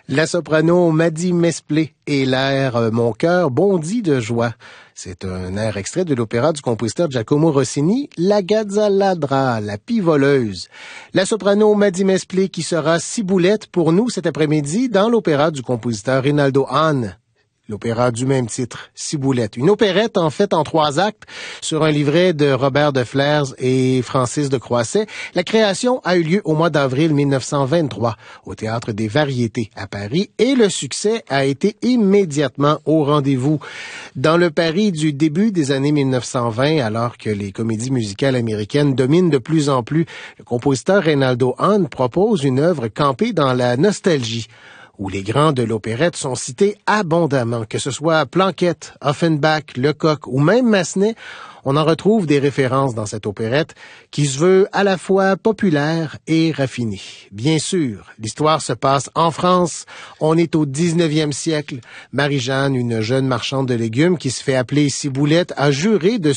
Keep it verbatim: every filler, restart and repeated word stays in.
La soprano Maddy Mesplé et l'air euh, Mon cœur bondit de joie. C'est un air extrait de l'opéra du compositeur Giacomo Rossini, La Gazzaladra, la pivoleuse. La soprano Maddy Mesplé qui sera ciboulette pour nous cet après-midi dans l'opéra du compositeur Rinaldo Hahn. L'opéra du même titre, Ciboulette. Une opérette, en fait, en trois actes, sur un livret de Robert de Flers et Francis de Croisset. La création a eu lieu au mois d'avril mille neuf cent vingt-trois au Théâtre des Variétés à Paris et le succès a été immédiatement au rendez-vous. Dans le Paris du début des années mille neuf cent vingt, alors que les comédies musicales américaines dominent de plus en plus, le compositeur Rinaldo Hahn propose une œuvre campée dans la nostalgie, où les grands de l'opérette sont cités abondamment, que ce soit Planquette, Offenbach, Lecoq ou même Massenet. On en retrouve des références dans cette opérette qui se veut à la fois populaire et raffinée. Bien sûr, l'histoire se passe en France. On est au dix-neuvième siècle. Marie-Jeanne, une jeune marchande de légumes qui se fait appeler Ciboulette, a juré de